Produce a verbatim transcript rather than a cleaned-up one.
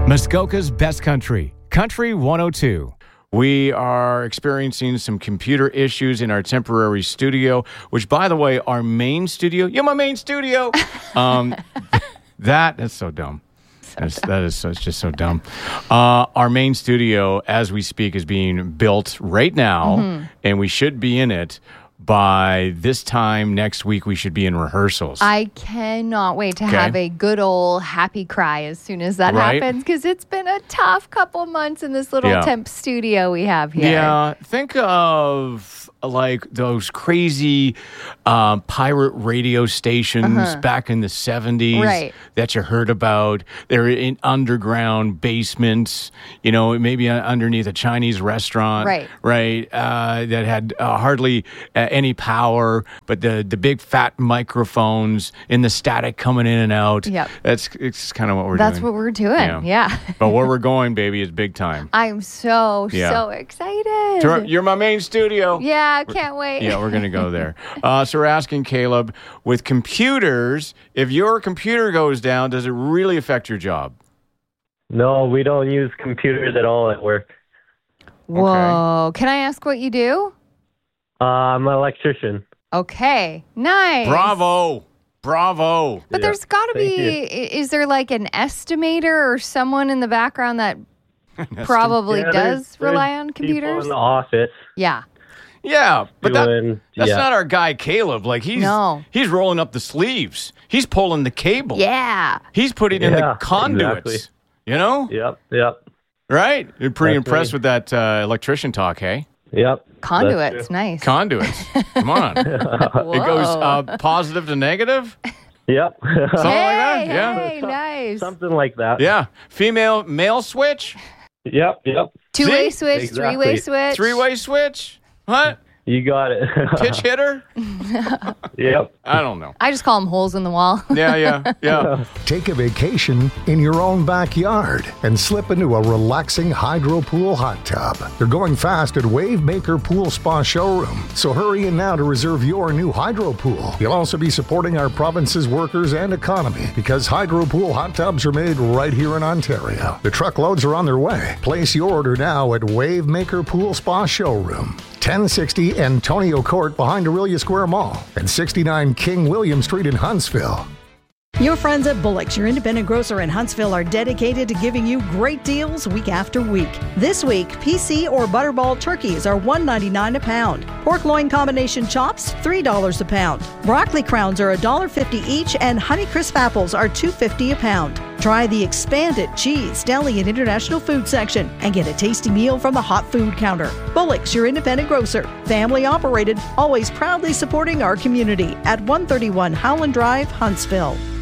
Muskoka's Best Country, Country one oh two. We are experiencing some computer issues in our temporary studio, which, by the way, our main studio, you're my main studio. Um, that, that's so dumb. So that's, dumb. That is so, it's just so dumb. Uh, our main studio, as we speak, is being built right now, mm-hmm. and we should be in it. By this time next week, we should be in rehearsals. I cannot wait to okay. have a good old happy cry as soon as that right? happens, because it's been a tough couple months in this little yeah. temp studio we have here. Yeah, think of like those crazy um, pirate radio stations uh-huh. back in the seventies right. that you heard about. They're in underground basements, you know, maybe underneath a Chinese restaurant, right? Right, uh, that had uh, hardly uh, any power, but the the big fat microphones and the static coming in and out. Yep. That's it's kind of what we're That's doing. That's what we're doing. Yeah. yeah. But where we're going, baby, is big time. I'm so yeah. so excited. You're my main studio. Yeah. I can't wait. Yeah, we're going to go there. Uh, so we're asking Caleb, with computers, if your computer goes down, does it really affect your job? No, we don't use computers at all at work. Whoa. Okay. Can I ask what you do? Uh, I'm an electrician. Okay. Nice. Bravo. Bravo. But yeah. there's got to be, you. is there like an estimator or someone in the background that probably yeah, does there's, rely there's on computers? People in the office. Yeah. Yeah, but doing, that, that's yeah. not our guy Caleb. Like he's no. he's rolling up the sleeves. He's pulling the cable. Yeah. He's putting yeah, in the conduits. Exactly. You know? Yep, yep. Right? You're pretty that's impressed right. with that uh, electrician talk, hey? Yep. Conduits, nice. Conduits. Come on. It goes uh, positive to negative? Yep. Something hey, like that? Yeah. Hey, nice. Something like that. Yeah. Female, male switch? Yep, yep. Two-way See? switch, Exactly. three-way switch. Three-way switch? What? You got it. Pitch hitter? Yep. I don't know. I just call them holes in the wall. Yeah, yeah, yeah. Take a vacation in your own backyard and slip into a relaxing hydro pool hot tub. They're going fast at Wavemaker Pool Spa Showroom, so hurry in now to reserve your new hydro pool. You'll also be supporting our province's workers and economy because hydro pool hot tubs are made right here in Ontario. The truckloads are on their way. Place your order now at Wavemaker Pool Spa Showroom, ten sixty Antonio Court behind Aurelia Square Mall, and sixty-nine King William Street in Huntsville. Your friends at Bullock's, your independent grocer in Huntsville, are dedicated to giving you great deals week after week. This week, P C or Butterball turkeys are one ninety-nine a pound. Pork loin combination chops, three dollars a pound. Broccoli crowns are one dollar fifty each, and Honeycrisp apples are two fifty a pound. Try the expanded cheese, deli, and international food section and get a tasty meal from the hot food counter. Bullock's, your independent grocer, family operated, always proudly supporting our community at one thirty-one Howland Drive, Huntsville.